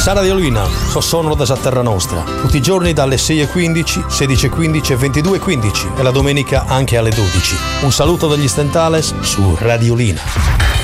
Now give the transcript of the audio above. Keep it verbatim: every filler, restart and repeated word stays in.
Sa Radiolina, so sono da Terra Nostra. Tutti i giorni dalle sei e quindici, sedici e quindici e ventidue e quindici e la domenica anche alle dodici. Un saluto dagli Stentales su Radiolina.